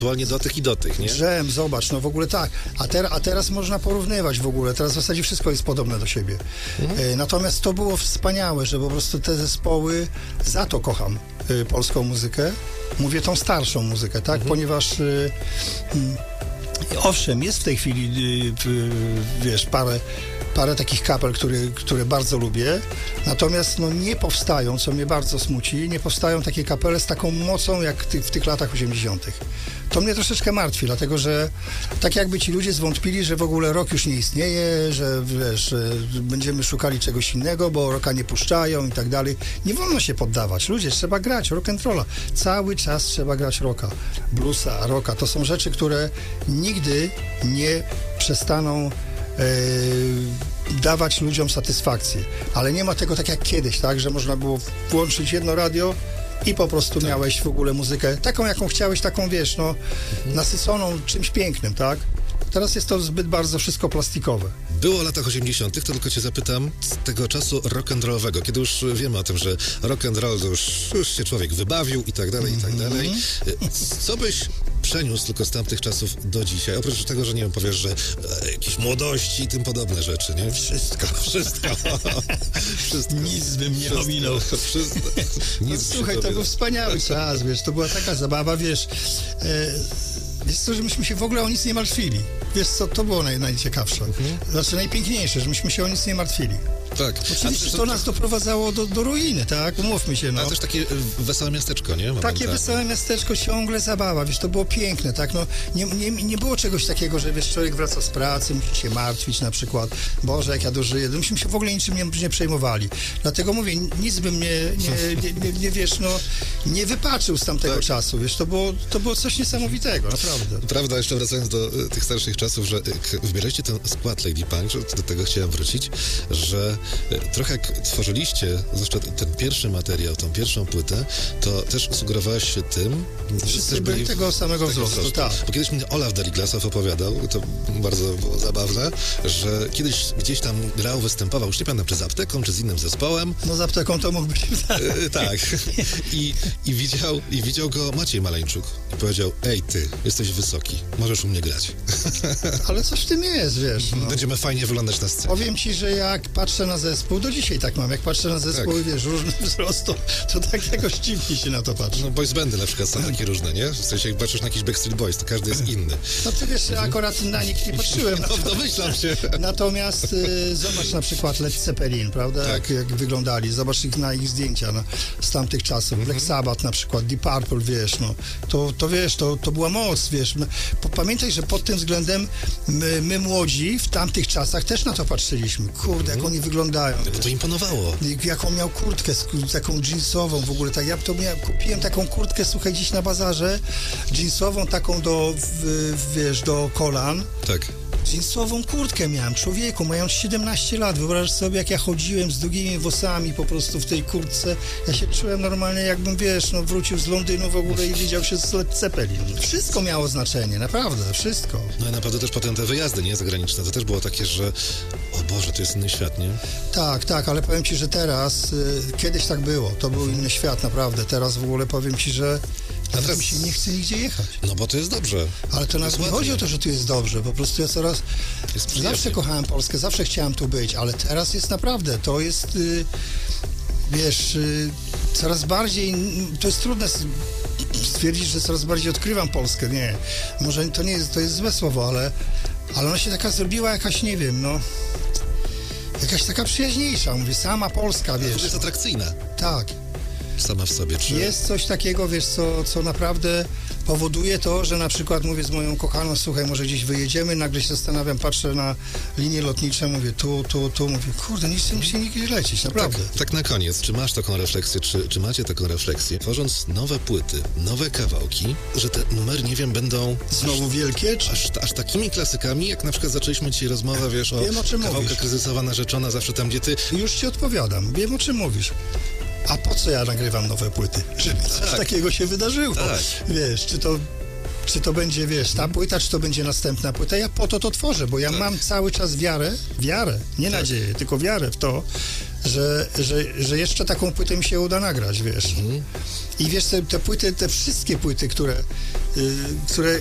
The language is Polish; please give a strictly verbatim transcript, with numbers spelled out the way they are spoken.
Aktualnie do tych i do tych, nie? Drzem, zobacz, no w ogóle tak. A, ter, a teraz można porównywać w ogóle. Teraz w zasadzie wszystko jest podobne do siebie. Mhm. E, natomiast to było wspaniałe, że po prostu te zespoły, za to kocham e, polską muzykę. Mówię tą starszą muzykę, tak? Mhm. Ponieważ e, m, owszem, jest w tej chwili, e, wiesz, parę parę takich kapel, które, które bardzo lubię, natomiast no, nie powstają, co mnie bardzo smuci, nie powstają takie kapele z taką mocą, jak ty, w tych latach osiemdziesiątych. To mnie troszeczkę martwi, dlatego że tak jakby ci ludzie zwątpili, że w ogóle rock już nie istnieje, że wiesz, że będziemy szukali czegoś innego, bo rocka nie puszczają i tak dalej. Nie wolno się poddawać. Ludzie, trzeba grać rock and rolla. Cały czas trzeba grać rocka. Bluesa, rocka. To są rzeczy, które nigdy nie przestaną Yy, dawać ludziom satysfakcję, ale nie ma tego tak jak kiedyś, tak, że można było włączyć jedno radio i po prostu tak. Miałeś w ogóle muzykę taką, jaką chciałeś, taką, wiesz, no, mhm. nasyconą czymś pięknym, tak? Teraz jest to zbyt bardzo wszystko plastikowe. Było w latach osiemdziesiątych, to tylko cię zapytam, z tego czasu rock'n'rollowego, kiedy już wiemy o tym, że rock'n'roll to już, już się człowiek wybawił i tak dalej, i tak dalej. Co byś przeniósł tylko z tamtych czasów do dzisiaj? Oprócz tego, że nie wiem, powiesz, że e, jakieś młodości i tym podobne rzeczy, nie? Wszystko. Wszystko. Wszystko. Nic bym nie ominął. Wszystko. Nic no, słuchaj, to był wspaniały czas, wiesz, to była taka zabawa, wiesz, e, wiesz co, że myśmy się w ogóle o nic nie martwili. Wiesz co, to było naj, najciekawsze. Mhm. Znaczy najpiękniejsze, że myśmy się o nic nie martwili. Tak. Oczywiście to, to nas doprowadzało do, do ruiny, tak? Umówmy się, no. Ale też takie wesołe miasteczko, nie? Momentami. Takie wesołe miasteczko, ciągle zabawa, wiesz, to było piękne, tak? No, nie, nie, nie było czegoś takiego, że wiesz, człowiek wraca z pracy, musi się martwić na przykład, Boże, jak ja dożyję, myśmy się w ogóle niczym nie, nie przejmowali. Dlatego mówię, nic bym nie, nie, nie, nie, nie wiesz, no, nie wypaczył z tamtego tak. czasu, wiesz, to było, to było coś niesamowitego, naprawdę. Prawda, jeszcze wracając do tych starszych czasów, że wybieraliście ten skład Lady Punk, że do tego chciałem wrócić, że trochę jak tworzyliście, zwłaszcza ten pierwszy materiał, tą pierwszą płytę, to też sugerowałeś się tym, że też byli tego samego tego wzrostu, wzrostu. Tak. Bo kiedyś mi Olaf Deriglasow opowiadał, to bardzo było zabawne, że kiedyś gdzieś tam grał, występował, już nie pamiętam, czy z Apteką, czy z innym zespołem. No z Apteką to mógł być. E, tak. I, i, widział, I widział go Maciej Maleńczuk i powiedział, ej ty, jesteś wysoki, możesz u mnie grać. Ale coś w tym jest, wiesz. No. Będziemy fajnie wyglądać na scenie. Powiem ci, że jak patrzę na zespół, do dzisiaj tak mam, jak patrzę na zespół i tak. wiesz, różny wzrost, to, to tak jakoś dziwnie się na to patrzy. No boys bandy na przykład są takie różne, nie? W sensie jak patrzysz na jakiś Backstreet Boys, to każdy jest inny. No ty wiesz, mhm. akurat na nich nie patrzyłem. No domyślam się. Natomiast y, zobacz na przykład Led Zeppelin, prawda? Tak. Jak, jak wyglądali, zobacz ich na ich zdjęcia no, z tamtych czasów. Mhm. Black Sabbath na przykład, Deep Purple, wiesz, no. To, to wiesz, to, to była moc, wiesz. Pamiętaj, że pod tym względem my, my młodzi w tamtych czasach też na to patrzyliśmy. Kurde, mhm. jak oni wyglądają. Bo to imponowało. Jaką miał kurtkę, taką jeansową w ogóle, tak ja to miał, kupiłem taką kurtkę, słuchaj, dziś na bazarze, jeansową taką do, w, wiesz, do kolan. Tak. Jeansową kurtkę miałem, człowieku, mając siedemnaście lat, wyobraź sobie, jak ja chodziłem z długimi włosami po prostu w tej kurtce, ja się czułem normalnie, jakbym, wiesz, no wrócił z Londynu w ogóle i widział się z Led Zeppelin. Wszystko miało znaczenie, naprawdę, wszystko. No i naprawdę też potem te wyjazdy, nie, zagraniczne, to też było takie, że o Boże, to jest inny świat, nie? Tak, tak, ale powiem ci, że teraz, y, kiedyś tak było, to był inny świat, naprawdę, teraz w ogóle powiem ci, że a teraz mi się nie chce nigdzie jechać. No bo to jest dobrze. Ale to nawet nie chodzi o to, że tu jest dobrze. Po prostu ja coraz... Zawsze kochałem Polskę, zawsze chciałem tu być, ale teraz jest naprawdę, to jest... Yy, wiesz, yy, coraz bardziej... To jest trudne stwierdzić, że coraz bardziej odkrywam Polskę. Nie. Może to nie jest, to jest złe słowo, ale, ale ona się taka zrobiła jakaś, nie wiem, no... Jakaś taka przyjaźniejsza. Mówię, sama Polska, wiesz. To jest atrakcyjna. Tak. Sama w sobie. Czy... Jest coś takiego, wiesz, co, co naprawdę powoduje to, że na przykład mówię z moją kochaną, słuchaj, może gdzieś wyjedziemy, nagle się zastanawiam, patrzę na linie lotnicze, mówię tu, tu, tu, mówię, kurde, nie chcę mi się nigdzie lecieć, naprawdę. Tak, tak na koniec, czy masz taką refleksję, czy, czy macie taką refleksję, tworząc nowe płyty, nowe kawałki, że te numery, nie wiem, będą... Znowu aż, wielkie? Czy... Aż, aż takimi klasykami, jak na przykład zaczęliśmy dzisiaj rozmowę, wiesz, o, wiem, o czym kawałka mówisz. Kryzysowa narzeczona, zawsze tam, gdzie ty... Już ci odpowiadam, wiem, o czym mówisz. A po co ja nagrywam nowe płyty? Żeby coś tak. takiego się wydarzyło. Tak. Wiesz, czy to czy to będzie, wiesz, ta płyta, czy to będzie następna płyta. Ja po to to tworzę, bo ja tak. mam cały czas wiarę, wiarę, nie tak. nadzieję, tylko wiarę w to, że, że, że jeszcze taką płytę mi się uda nagrać, wiesz. Mhm. I wiesz, te, te płyty, te wszystkie płyty, które, y, które